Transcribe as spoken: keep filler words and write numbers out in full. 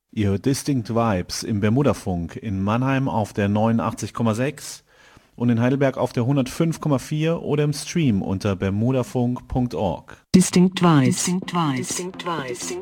Ihr hört Distinct Vibes im Bermudafunk in Mannheim auf der neunundachtzig Komma sechs und in Heidelberg auf der hundertfünf Komma vier oder im Stream unter bermudafunk punkt org. Distinct Vibes. Distinct Vibes. Distinct Vibes.